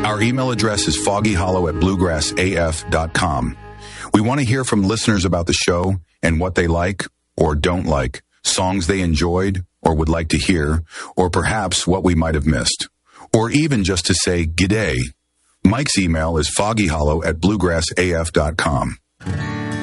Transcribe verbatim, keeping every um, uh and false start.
Our email address is foggyhollow at bluegrass a f dot com. We want to hear from listeners about the show and what they like or don't like, songs they enjoyed or would like to hear, or perhaps what we might have missed, or even just to say g'day. Mike's email is foggyhollow at bluegrass a f dot com.